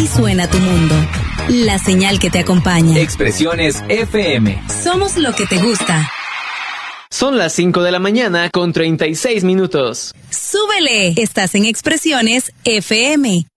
Así suena tu mundo. La señal que te acompaña. Expresiones FM. Somos lo que te gusta. Son las 5 de la mañana con 36 minutos. ¡Súbele! Estás en Expresiones FM.